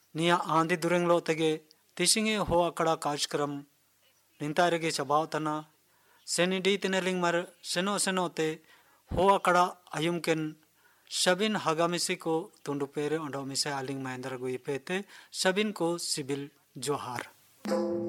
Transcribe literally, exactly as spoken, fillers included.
निया आंधी दुरेंगलो तगे तिशिंगे हो अकड़ा कार्यक्रम निंतारेगे चबाव तना सेनी डी तिनेलिंग मर सेनो सेनो ते हो अकड़ा अयुमकेन शबिन हगामिसी को तुंडुपेरे ओंडो मिसे आलिंग महेंद्र गुई पेते शबिन को सिबिल जोहार।